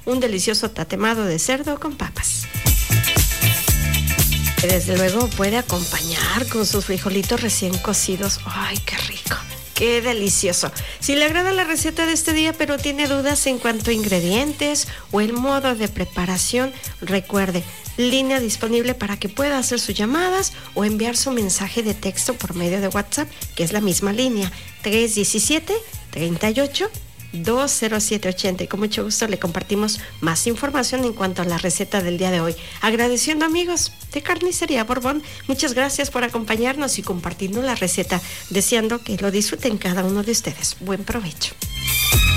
un delicioso tatemado de cerdo con papas. Desde luego puede acompañar con sus frijolitos recién cocidos. ¡Ay, qué rico! ¡Qué delicioso! Si le agrada la receta de este día, pero tiene dudas en cuanto a ingredientes o el modo de preparación, recuerde, línea disponible para que pueda hacer sus llamadas o enviar su mensaje de texto por medio de WhatsApp, que es la misma línea, 317-38-20780. Y con mucho gusto le compartimos más información en cuanto a la receta del día de hoy. Agradeciendo, amigos de Carnicería Borbón, muchas gracias por acompañarnos y compartirnos la receta, deseando que lo disfruten cada uno de ustedes. Buen provecho.